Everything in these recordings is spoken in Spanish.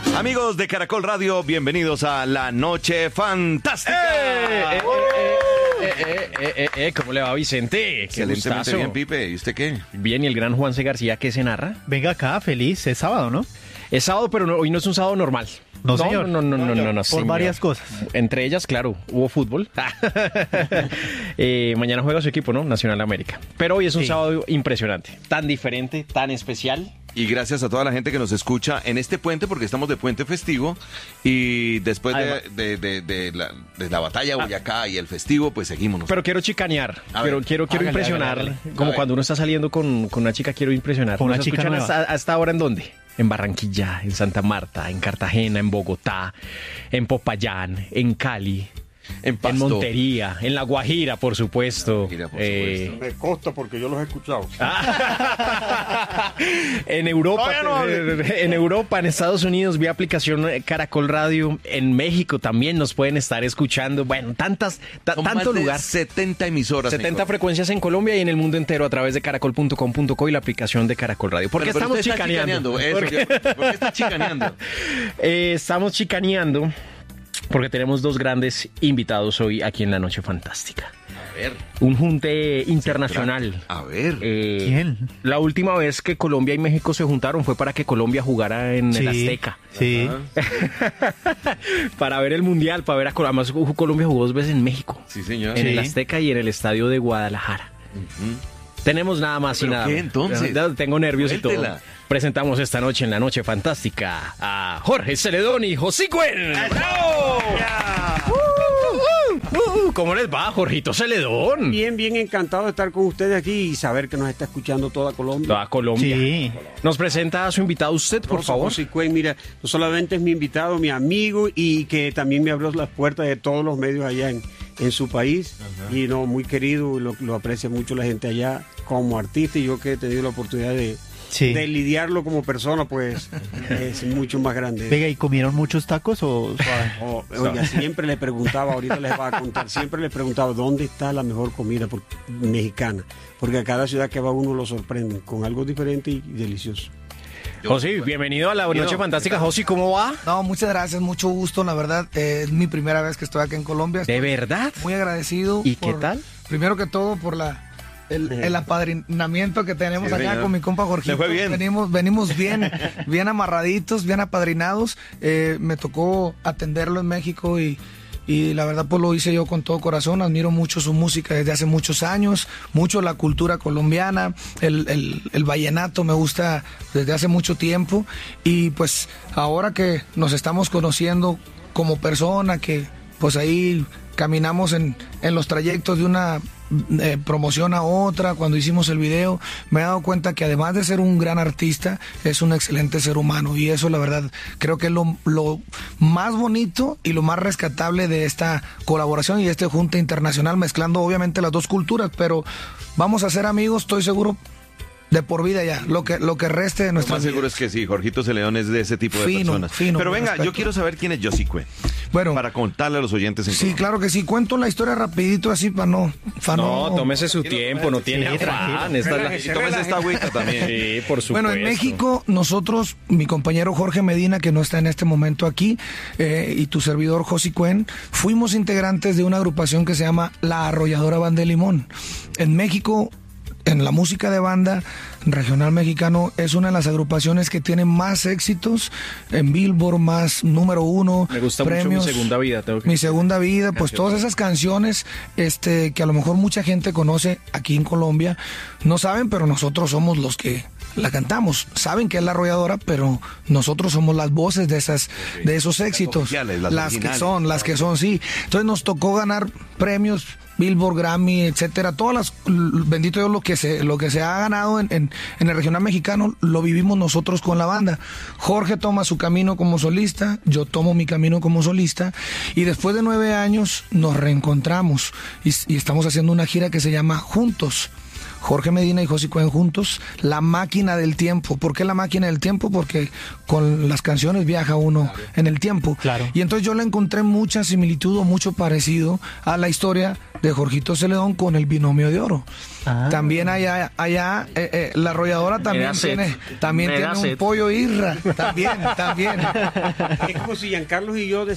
Amigos de Caracol Radio, bienvenidos a La Noche Fantástica. ¿Cómo le va, Vicente? Qué Excelentemente gustazo. bien, Pipe. ¿Y usted qué? Bien, ¿y el gran Juanse García qué se narra? Venga acá, feliz, es sábado, ¿no? Es sábado, pero hoy no es un sábado normal. No, señor. No, Por señor. varias cosas. Entre ellas, claro, hubo fútbol. Mañana juega su equipo, ¿no? Nacional América. Pero hoy es un sábado impresionante. Tan diferente, tan especial. Y gracias a toda la gente que nos escucha en este puente, porque estamos de puente festivo. Y después de la batalla de Boyacá y el festivo, pues seguimos. Pero quiero chicanear. A ver, Quiero impresionar. Como cuando uno está saliendo con una chica, quiero impresionar. Con una ¿Nos chica escuchan nueva. hasta ahora en dónde? En Barranquilla, en Santa Marta, en Cartagena, en Bogotá, en Popayán, en Cali, En Pasto. en Montería, en La Guajira, por supuesto. Guajira, por supuesto. Me consta porque yo los he escuchado. En Europa, en Europa, en Estados Unidos, vía aplicación Caracol Radio. En México también nos pueden estar escuchando. Bueno, Son tanto más de lugar. 70 emisoras. 70 frecuencias en Colombia y en el mundo entero a través de caracol.com.co y la aplicación de Caracol Radio. ¿Por qué Pero estamos usted está chicaneando? ¿Por qué está chicaneando? Estamos chicaneando porque tenemos dos grandes invitados hoy aquí en La Noche Fantástica. A ver. Un junte internacional. A ver. ¿Quién? La última vez que Colombia y México se juntaron fue para que Colombia jugara en el Azteca. Sí. Para ver el Mundial, para ver a Colombia. Además, Colombia jugó 2 veces en México. Sí, señor. En Sí. el Azteca y en el Estadio de Guadalajara. Tenemos nada más y ¿Pero nada qué, menos. entonces? Ya tengo nervios y Suéltela. todo. Presentamos esta noche en La Noche Fantástica a Jorge Celedón y Josícuen. ¿Cómo les va, Jorgito Celedón? Bien, bien encantado de estar con ustedes aquí y saber que nos está escuchando toda Colombia. Toda Colombia. Sí. Nos presenta a su invitado usted, por favor. José Cuen, mira, no solamente es mi invitado, mi amigo y que también me abrió las puertas de todos los medios allá en su país. Y no, muy querido, lo aprecia mucho la gente allá como artista y yo que he tenido la oportunidad de lidiarlo como persona, pues es mucho más grande. Venga, ¿y comieron muchos tacos o suave? Oiga, siempre le preguntaba, ahorita les voy a contar, siempre le preguntaba dónde está la mejor comida mexicana, porque a cada ciudad que va uno lo sorprende con algo diferente y delicioso. José, bienvenido a La Noche Fantástica. José, ¿cómo va? No, muchas gracias, mucho gusto, la verdad. Es mi primera vez que estoy aquí en Colombia. ¿De verdad? Muy agradecido. ¿Y qué tal? Primero que todo por el apadrinamiento que tenemos Sí, acá señor. con mi compa Jorgito. Le fue bien. Venimos bien amarraditos, bien apadrinados. Me tocó atenderlo en México y la verdad pues lo hice yo con todo corazón. Admiro mucho su música desde hace muchos años, mucho la cultura colombiana, el vallenato me gusta desde hace mucho tiempo y pues ahora que nos estamos conociendo como persona, que pues ahí caminamos en los trayectos de una promoción a otra, cuando hicimos el video, me he dado cuenta que además de ser un gran artista, es un excelente ser humano y eso la verdad creo que es lo más bonito y lo más rescatable de esta colaboración y este junte internacional, mezclando obviamente las dos culturas, pero vamos a ser amigos, estoy seguro, de por vida ya, lo que reste de Lo nuestra más vida. seguro es que sí, Jorgito Celedón es de ese tipo de Fino, personas. fino, Pero con venga, respeto. yo quiero saber quién es Josy Cuen. Bueno, Para contarle a los oyentes en sí, Colombia. claro que sí, cuento la historia rapidito así para no... No, tómese su tiempo, no tiene afán. Esta es la- Y tómese esta agüita también. Sí, por supuesto. Bueno, en México nosotros, mi compañero Jorge Medina, que no está en este momento aquí, y tu servidor José Cuen, fuimos integrantes de una agrupación que se llama La Arrolladora Banda de Limón. En México, en la música de banda regional mexicano, es una de las agrupaciones que tiene más éxitos en Billboard, más número 1. Me gusta mucho Mi Segunda Vida. Tengo que... Mi Segunda Vida, pues todas esas canciones que a lo mejor mucha gente conoce aquí en Colombia, no saben, pero nosotros somos los que la cantamos. Saben que es La Arrolladora, pero nosotros somos las voces de esos éxitos. oficiales, las las originales. que son, sí. Entonces nos tocó ganar premios Billboard, Grammy, etcétera, todas las, bendito Dios, lo que se ha ganado en el regional mexicano lo vivimos nosotros con la banda. Jorge toma su camino como solista, yo tomo mi camino como solista y después de 9 años nos reencontramos y estamos haciendo una gira que se llama Juntos. Jorge Medina y José Cuen juntos, La Máquina del Tiempo. ¿Por qué La Máquina del Tiempo? Porque con las canciones viaja uno en el tiempo. Claro. Y entonces yo le encontré mucha similitud o mucho parecido a la historia de Jorgito Celedón con el Binomio de Oro. También allá la arrolladora también tiene un pollo Irra, también. Es como si Giancarlo y yo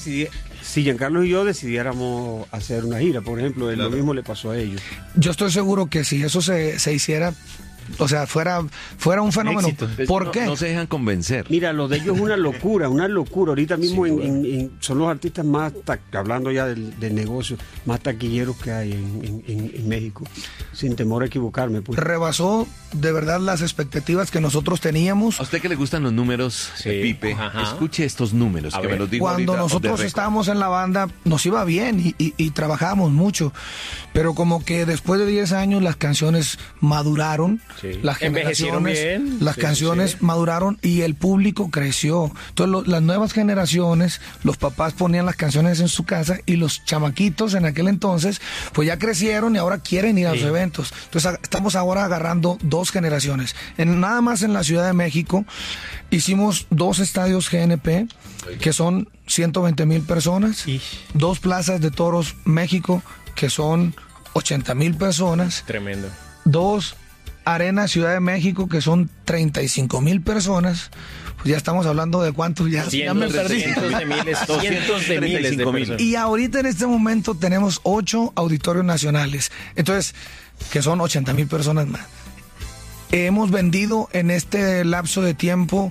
decidiéramos hacer una gira, por ejemplo, lo mismo le pasó a ellos. Yo estoy seguro que si eso se hiciera, o sea, fuera un fenómeno. Éxito. ¿Por qué? No se dejan convencer. Mira, lo de ellos es una locura. Ahorita mismo son los artistas más, hablando ya del negocio, más taquilleros que hay en México, sin temor a equivocarme. Pues. Rebasó de verdad las expectativas que nosotros teníamos. A usted que le gustan los números, Pipe, escuche estos números que me los dijo Cuando ahorita, nosotros estábamos en la banda, nos iba bien y trabajábamos mucho, pero como que después de 10 años las canciones maduraron. Sí. Las Envejecieron generaciones, bien. las canciones maduraron y el público creció. Entonces las nuevas generaciones, los papás ponían las canciones en su casa y los chamaquitos en aquel entonces, pues ya crecieron y ahora quieren ir a los eventos. Entonces estamos ahora agarrando 2 generaciones. Nada más en la Ciudad de México hicimos 2 estadios GNP, que son 120,000 personas, 2 plazas de toros México, que son 80,000 personas. Tremendo. 2 Arena Ciudad de México, que son 35,000 personas. Pues ya estamos hablando de cuántos, ya me perdí. Cientos de miles de personas. Y ahorita en este momento tenemos 8 auditorios nacionales. Entonces, que son 80,000 personas más. Hemos vendido en este lapso de tiempo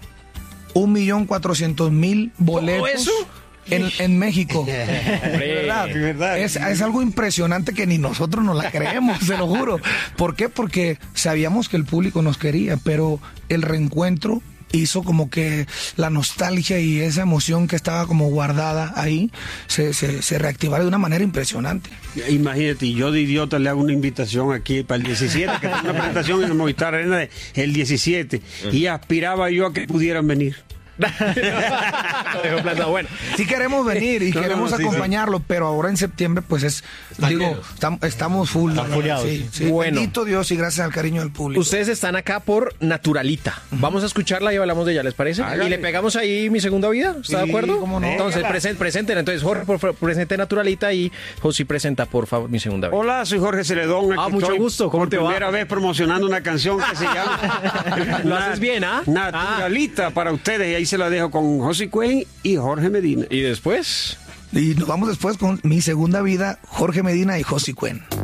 1,400,000 boletos. ¿Todo eso? En México. ¿Verdad? Es algo impresionante que ni nosotros nos la creemos, se lo juro. ¿Por qué? Porque sabíamos que el público nos quería, pero el reencuentro hizo como que la nostalgia y esa emoción que estaba como guardada ahí se reactivara de una manera impresionante. Imagínate, y yo de idiota le hago una invitación aquí para el 17, que tengo una presentación en el Movistar Arena el 17, y aspiraba yo a que pudieran venir. Bueno, sí queremos venir y queremos acompañarlo, pero ahora en septiembre pues estamos full. Sí. Bueno. Bendito Dios y gracias al cariño del público. Ustedes están acá por Naturalita. Vamos a escucharla y hablamos de ella, ¿les parece? Hágale. Y le pegamos ahí Mi Segunda Vida, ¿está de acuerdo? cómo no. Entonces presenten. Entonces Jorge, por favor, presente Naturalita y José presenta, por favor, Mi Segunda Vida. Hola, soy Jorge Celedón. Aquí mucho estoy gusto. ¿Cómo por te va? primera vez promocionando una canción que se llama Lo haces bien, ¿ah? Naturalita para ustedes, y ahí se la dejo con José Cuen y Jorge Medina. Y después... Y nos vamos después con Mi Segunda Vida, Jorge Medina y José Cuen.